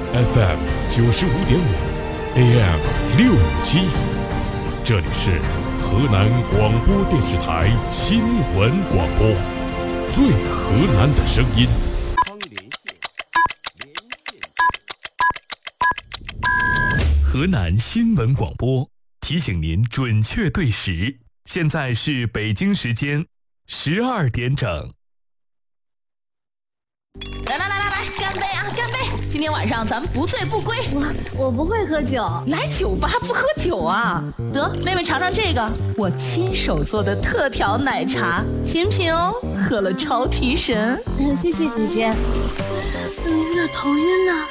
FM 95.5，AM 657，这里是河南广播电视台新闻广播，最河南的声音。河南新闻广播提醒您准确对时，现在是北京时间12点整。 来，干杯啊！干杯！今天晚上咱们不醉不归。 我不会喝酒， 来酒吧不喝酒啊？得，妹妹尝尝这个，我亲手做的特调奶茶，新品哦，喝了超提神。 谢谢姐姐，怎么有点头晕呢？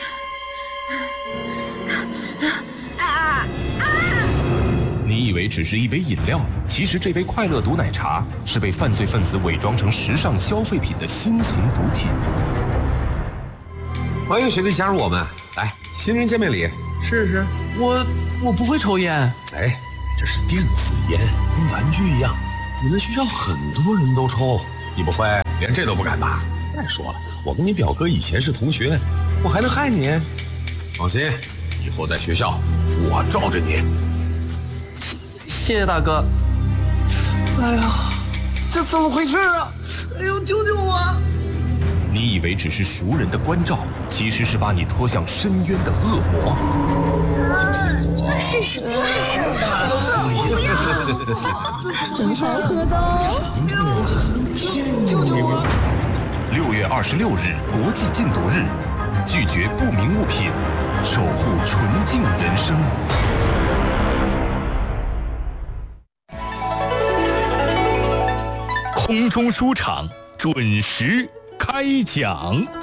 你以为只是一杯饮料，其实这杯快乐毒奶茶是被犯罪分子伪装成时尚消费品的新型毒品。 欢迎学弟加入我们，来，新人见面礼，试试。 我不会抽烟。 哎，这是电子烟，跟玩具一样。你们学校很多人都抽，你不会连这都不敢吧？再说了，我跟你表哥以前是同学，我还能害你？放心，以后在学校我罩着你。 谢谢大哥。哎呀，这怎么回事啊？哎呦，救救我！ 你以为只是熟人的关照，其实是把你拖向深渊的恶魔。 是什么事我不要！真好喝的哦！ 救救我 ！6月26日国际禁毒日，拒绝不明物品，守护纯净人生。空中书场准时开讲。